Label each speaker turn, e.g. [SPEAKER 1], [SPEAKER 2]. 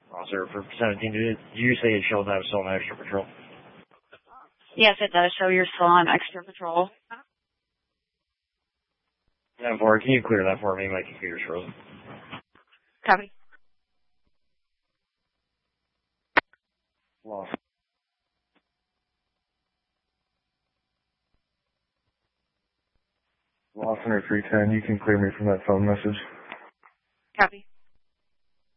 [SPEAKER 1] Officer, for 17, did you say it shows I'm still on extra patrol?
[SPEAKER 2] Yes, it does show you're still on extra patrol.
[SPEAKER 1] 10-4, can you clear that for me? My computer's frozen.
[SPEAKER 2] Copy.
[SPEAKER 1] Lost. Lost under 310, you can clear me from that phone message.
[SPEAKER 2] Copy.